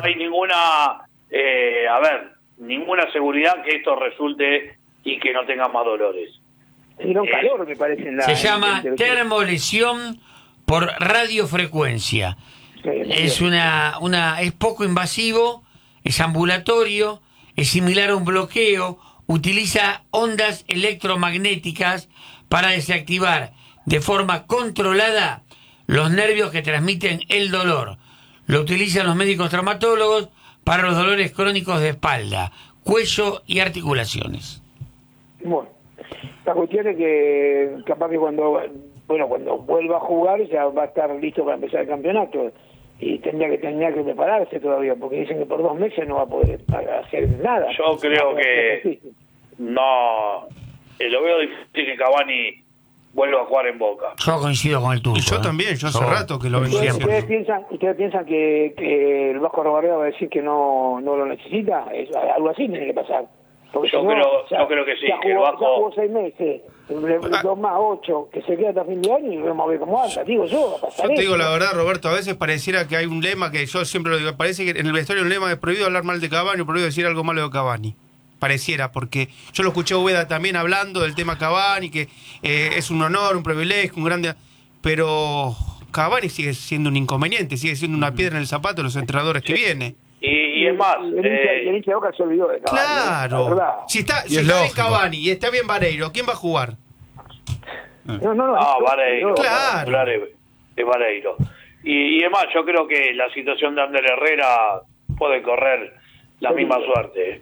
hay ninguna, ninguna seguridad que esto resulte y que no tenga más dolores. Sino calor, me parece. Se llama termolesión por radiofrecuencia. Sí, Es es poco invasivo, es ambulatorio, es similar a un bloqueo, utiliza ondas electromagnéticas para desactivar de forma controlada los nervios que transmiten el dolor. Lo utilizan los médicos traumatólogos para los dolores crónicos de espalda, cuello y articulaciones. Bueno, la cuestión es que capaz que cuando vuelva a jugar ya va a estar listo para empezar el campeonato. Y tendría que prepararse todavía, porque dicen que por 2 meses no va a poder hacer nada. Yo creo que no, lo veo difícil que Cavani vuelva a jugar en Boca. Yo coincido con el turco. Y yo también, yo hace rato que lo vengo diciendo. ¿Ustedes piensan que el Vasco Arrobarrena va a decir que no lo necesita? Algo así tiene que pasar. Porque yo creo que sí, que el Vasco... Ya jugó 6 meses, 2 más 8, que se queda hasta fin de año y vamos a ver cómo anda. Digo yo, yo te digo la verdad, Roberto, a veces pareciera que hay un lema que yo siempre lo digo, parece que en el vestuario hay un lema de prohibido hablar mal de Cavani, prohibido decir algo malo de Cavani. Pareciera, porque yo lo escuché a Ubeda también hablando del tema Cavani, que es un honor, un privilegio, un grande... Pero Cavani sigue siendo un inconveniente, sigue siendo una piedra en el zapato de los entrenadores que viene. Y es más... El hincha de Boca se olvidó de Cavani. Claro. Si está bien Cavani y está bien Vareiro, ¿quién va a jugar? No, Vareiro. Claro. Es Vareiro. Y es más, yo creo que la situación de Ander Herrera puede correr la misma suerte.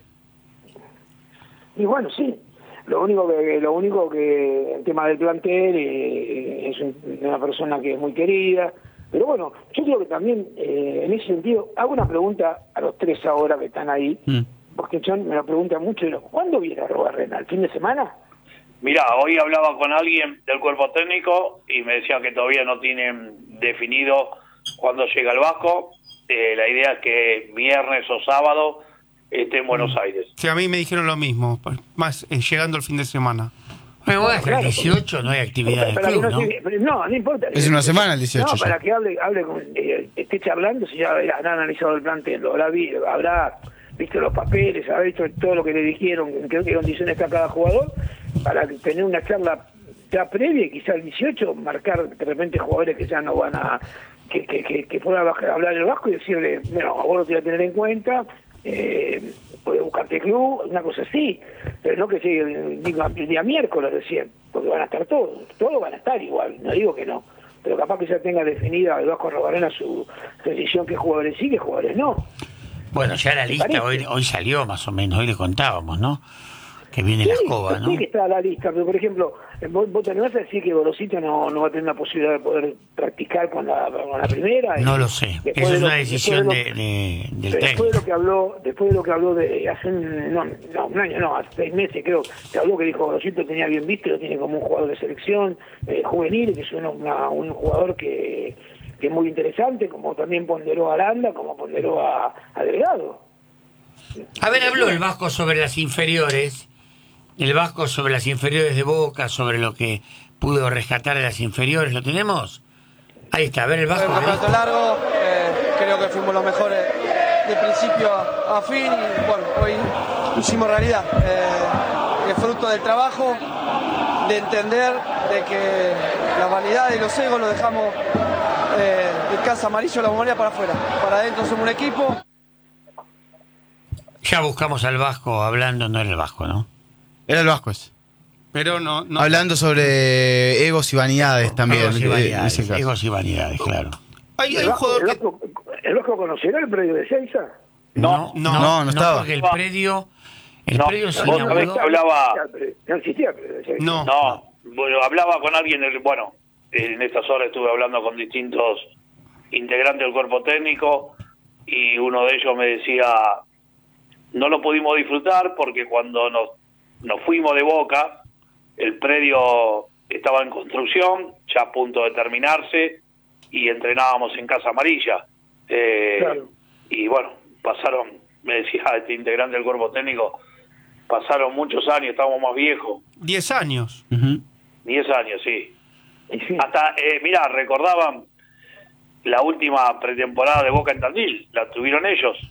Y bueno, sí. Lo único que el tema del plantel es una persona que es muy querida. Pero bueno, yo creo que también, en ese sentido, hago una pregunta a los 3 ahora que están ahí, porque John me lo pregunta mucho, ¿cuándo viene Arrobarrena? ¿El fin de semana? Mirá, hoy hablaba con alguien del cuerpo técnico y me decía que todavía no tienen definido cuándo llega el Vasco. La idea es que viernes o sábado esté en Buenos Aires. Sí, a mí me dijeron lo mismo, más llegando el fin de semana. Bueno, hasta el 18 no hay actividad del club, ¿no? No importa. Es una semana el 18. No, para que hable esté charlando, si ya habrá analizado el plantel, lo habrá visto los papeles, habrá visto todo lo que le dijeron, en qué condiciones está cada jugador, para tener una charla ya previa y quizá el 18 marcar de repente jugadores que ya no van a... que puedan hablar el Vasco y decirle, bueno, a vos lo te voy a tener en cuenta, puede buscarte club, una cosa así, pero no que sea el día miércoles recién, porque van a estar todos van a estar igual, no digo que no, pero capaz que ya tenga definida el Vasco Arrobarrena su decisión, qué jugadores sí, qué jugadores no. Bueno, ya la lista hoy salió más o menos, hoy le contábamos, ¿no? Que viene la escoba, ¿no? Sí que está la lista, pero por ejemplo, vos te animás a decir que Gorosito no va a tener la posibilidad de poder practicar con la primera. No lo sé, eso es una decisión del técnico. Después de lo que habló de hace un año, no, hace 6 meses creo, se habló que dijo Gorosito tenía bien visto, lo tiene como un jugador de selección juvenil, que es un jugador que es muy interesante, como también ponderó a Aranda, como ponderó a Delgado. A ver, habló el Vasco sobre las inferiores. El Vasco sobre las inferiores de Boca, sobre lo que pudo rescatar de las inferiores, ¿lo tenemos? Ahí está, a ver el Vasco. Un campeonato largo, creo que fuimos los mejores de principio a fin y bueno, hoy hicimos realidad. Es fruto del trabajo, de entender de que la vanidad y los egos los dejamos de casa amarillo, la bombonera para afuera. Para adentro somos un equipo. Ya buscamos al Vasco hablando, no era el Vasco, ¿no? Era el Vasco ese. Pero no. Hablando sobre egos y vanidades también. Egos y vanidades, claro. Hay un jugador que... ¿El Vasco conocerá el predio de Seiza? No estaba. Porque el predio se inauguró. No existía el predio de Seiza. No, bueno, hablaba con alguien, en estas horas estuve hablando con distintos integrantes del cuerpo técnico y uno de ellos me decía, no lo pudimos disfrutar porque cuando nos fuimos de Boca, el predio estaba en construcción, ya a punto de terminarse, y entrenábamos en Casa Amarilla. Claro. Y bueno, me decía este integrante del cuerpo técnico, pasaron muchos años, estábamos más viejos. 10 años. 10 años, sí. Hasta, recordaban la última pretemporada de Boca en Tandil, la tuvieron ellos.